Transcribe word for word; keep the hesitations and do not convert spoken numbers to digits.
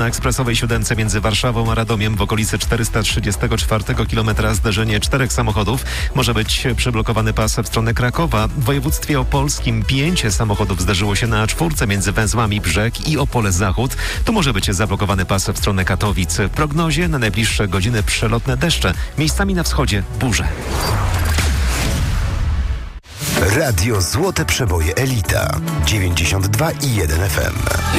Na ekspresowej siódemce między Warszawą a Radomiem w okolicy czterysta trzydziestego czwartego kilometra zderzenie czterech samochodów. Może być przyblokowany pas w stronę Krakowa. W województwie opolskim pięć samochodów zdarzyło się na A cztery między węzłami Brzeg i Opole Zachód. Tu może być zablokowany pas w stronę Katowic. W prognozie na najbliższe godziny przelotne deszcze. Miejscami na wschodzie burze. Radio Złote Przeboje Elita dziewięćdziesiąt dwa i jeden F M.